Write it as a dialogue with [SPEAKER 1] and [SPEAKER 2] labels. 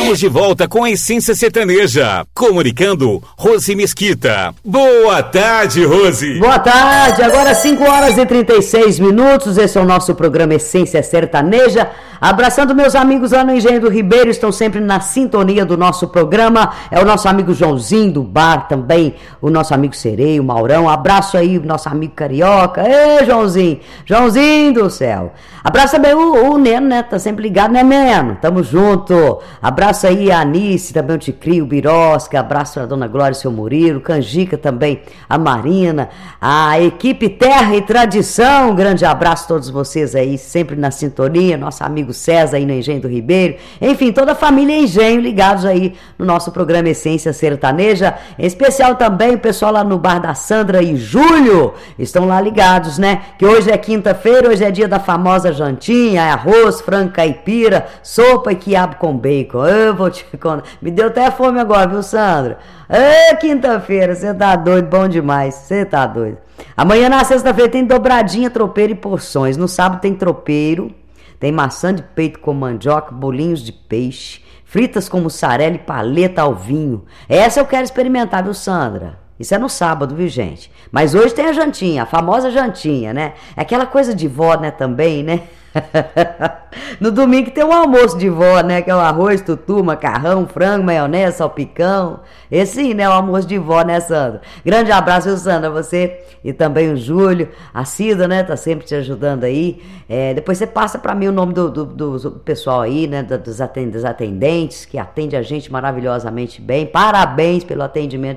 [SPEAKER 1] Estamos de volta com a Essência Sertaneja. Comunicando, Rose Mesquita. Boa tarde, Rose.
[SPEAKER 2] Boa tarde, agora 5h36. Esse é o nosso programa Essência Sertaneja. Abraçando meus amigos lá no Engenho do Ribeiro, estão sempre na sintonia do nosso programa. É o nosso amigo Joãozinho do bar também, o nosso amigo Sereio, o Maurão. Abraço aí, nosso amigo Carioca. Ê, Joãozinho, Joãozinho do céu. Abraço também o Neno, né? Tá sempre ligado, né, Neno? Tamo junto. Abraço aí a Anice, também o Ticri, o Birosca. Abraço a Dona Glória e o seu Murilo, Canjica também, a Marina, a equipe Terra e Tradição. Um grande abraço a todos vocês aí, sempre na sintonia. Nosso amigo César aí no Engenho do Ribeiro, enfim, toda a família Engenho ligados aí no nosso programa Essência Sertaneja, em especial também o pessoal lá no bar da Sandra e Júlio, estão lá ligados, né, que hoje é quinta-feira, hoje é dia da famosa jantinha, é arroz, frango caipira, sopa e quiabo com bacon. Eu vou te contar, me deu até fome agora, viu, Sandra? É quinta-feira, você tá doido, bom demais, você tá doido. Amanhã na sexta-feira tem dobradinha, tropeiro e porções, no sábado tem tropeiro, tem maçã de peito com mandioca, bolinhos de peixe, fritas com mussarela e paleta ao vinho. Essa eu quero experimentar, viu, Sandra? Isso é no sábado, viu, gente? Mas hoje tem a jantinha, a famosa jantinha, né? É aquela coisa de vó, né, também, né? No domingo tem um almoço de vó, né? Que é o arroz, tutu, macarrão, frango, maionese, salpicão. Esse, né? O almoço de vó, né, Sandra? Grande abraço, viu, Sandra? Você e também o Júlio. A Cida, né? Tá sempre te ajudando aí. Depois você passa pra mim o nome do pessoal aí, né? Dos atendentes que atende a gente maravilhosamente bem. Parabéns pelo atendimento